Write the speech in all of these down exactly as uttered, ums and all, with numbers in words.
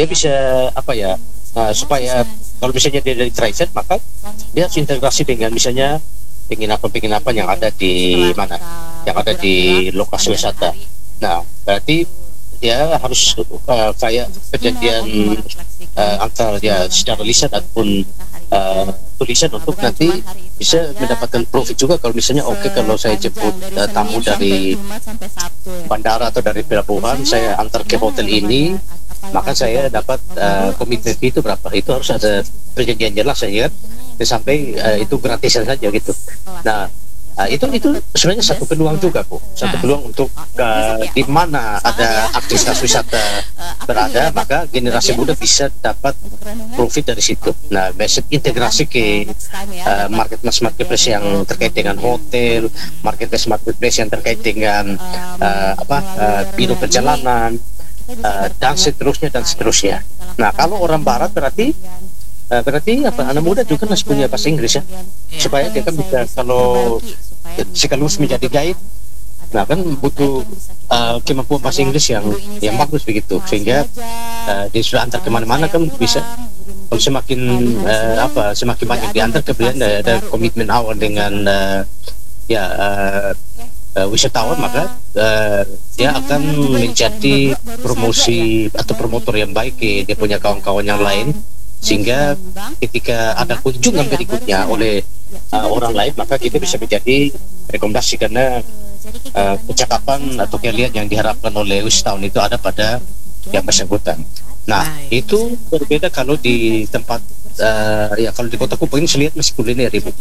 dia bisa apa ya, uh, supaya kalau misalnya dia dari tracer, maka dia harus integrasi dengan misalnya penginapan-penginapan yang ada di mana, yang ada di lokasi wisata. Nah, berarti dia harus uh, kayak kejadian uh, antara dia secara lisan ataupun uh, tulisan untuk nanti bisa mendapatkan profit juga. Kalau misalnya oke, okay, kalau saya jemput uh, tamu dari bandara atau dari pelabuhan, saya antar ke hotel ini, maka saya dapat uh, komitmen itu berapa. Itu harus ada perjanjian jelas ya kan, sampai uh, itu gratisan saja gitu. Nah, uh, itu itu sebenarnya satu peluang juga Bu, satu peluang untuk uh, di mana ada aktivitas wisata berada, maka generasi muda bisa dapat profit dari situ. Nah, basic integrasi ke uh, marketplace marketplace yang terkait dengan hotel, marketplace marketplace yang terkait dengan uh, apa uh, biro perjalanan, uh, dan seterusnya dan seterusnya. Nah, kalau orang barat berarti Uh, berarti apa, anak muda juga harus punya bahasa Inggris ya, supaya dia kan bisa, kalau sekaligus menjadi guide, nah kan butuh uh, kemampuan bahasa Inggris yang yang bagus begitu, sehingga uh, dia sudah antar kemana-mana kan bisa. Kalau semakin uh, apa semakin banyak diantar, kemudian ada, ada komitmen awal dengan uh, ya uh, uh, wisatawan, maka uh, dia akan menjadi promosi atau promotor yang baik ke dia punya kawan-kawan yang lain, sehingga ketika ada kunjungan berikutnya oleh uh, orang lain, maka kita bisa menjadi rekomendasi, karena uh, kecakapan atau keahlian yang diharapkan oleh wisatawan itu ada pada yang bersangkutan. Nah, itu berbeda kalau di tempat uh, ya kalau di Kota Kupang ini saya lihat masih kuliner Ibu.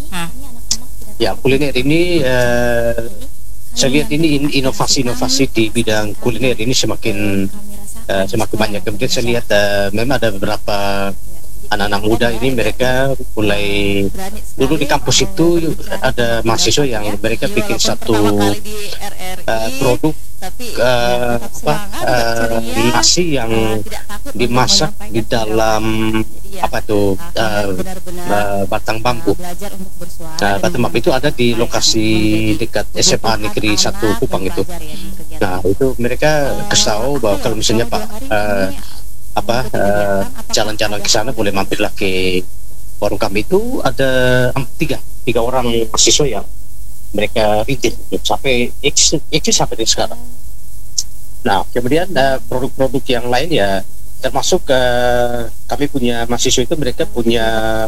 Ya, kuliner ini uh, saya lihat ini inovasi-inovasi di bidang kuliner ini semakin uh, semakin banyak. Kemudian saya lihat uh, memang ada beberapa anak-anak muda ini, mereka mulai dulu di kampus itu ada mahasiswa yang mereka bikin satu uh, produk uh, apa uh, nasi yang dimasak di dalam apa tuh uh, uh, batang bambu. Nah, batang bambu itu ada di lokasi dekat S M A Negeri satu Kupang itu. Nah, itu mereka kesal bahwa kalau misalnya Pak uh, apa uh, jalan-jalan ke sana boleh mampirlah ke warung kami. Itu ada um, tiga tiga orang mahasiswa yang mereka bikin sampai eksis sampai di sekarang. Nah, kemudian uh, produk-produk yang lain ya, termasuk uh, kami punya mahasiswa itu, mereka punya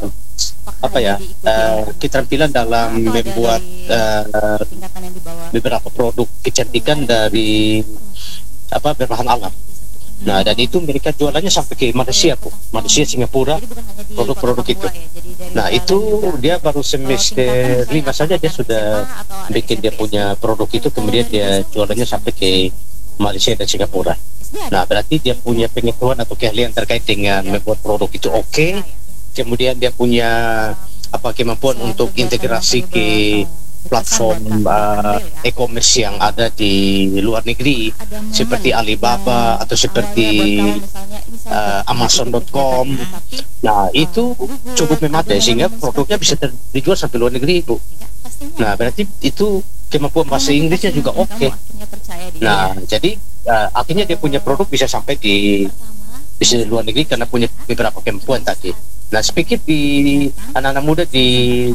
apa ya uh, keterampilan dalam membuat uh, beberapa produk kecantikan dari apa berbahan alam. Nah, dan itu mereka jualannya sampai ke Malaysia, Bu. Malaysia, Singapura, produk-produk itu. Nah, itu dia baru semester lima saja dia sudah bikin dia punya produk itu, kemudian dia jualannya sampai ke Malaysia dan Singapura. Nah, berarti dia punya pengetahuan atau keahlian terkait dengan membuat produk itu oke. Okay. Kemudian dia punya apa kemampuan untuk integrasi ke platform uh, e-commerce yang ada di luar negeri seperti Alibaba atau seperti uh, Amazon dot com. Nah, itu cukup memadai sehingga produknya bisa dijual sampai luar negeri, Bu. Nah, berarti itu kemampuan bahasa Inggrisnya juga oke. Okay. Nah, jadi uh, akhirnya dia punya produk bisa sampai di bisa di luar negeri karena punya beberapa kemampuan tadi. Nah, saya pikir di anak-anak muda di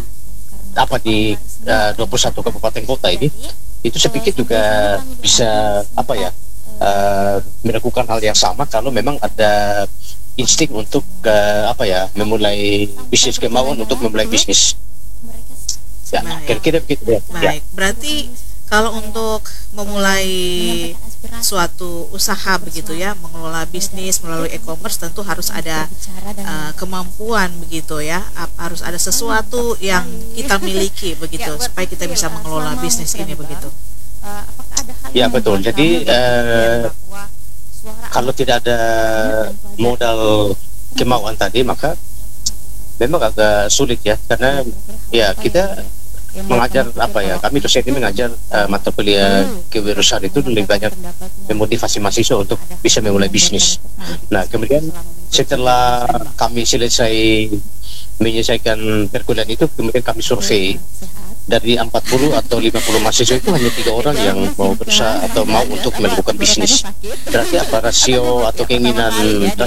apa di uh, dua puluh satu kabupaten kota ini, itu saya pikir juga bisa apa ya uh, melakukan hal yang sama kalau memang ada insting untuk uh, apa ya memulai bisnis, kemauan untuk memulai bisnis. Ya, kira-kira begitu ya. Baik, berarti kalau untuk memulai suatu usaha begitu ya, mengelola bisnis melalui e-commerce, tentu harus ada uh, kemampuan begitu ya, harus ada sesuatu yang kita miliki begitu supaya kita bisa mengelola bisnis ini begitu. Ya, betul. Jadi uh, kalau tidak ada modal kemauan tadi, maka memang agak sulit ya, karena ya kita mengajar apa ya, kami dosen ini mengajar uh, mata kuliah kewirausahaan itu lebih banyak memotivasi mahasiswa untuk bisa memulai bisnis. Nah, kemudian setelah kami selesai menyelesaikan perkuliahan itu, kemudian kami survei dari empat puluh atau lima puluh mahasiswa itu hanya tiga orang yang mau berusaha atau mau untuk melakukan bisnis. Berarti apa rasio atau keinginan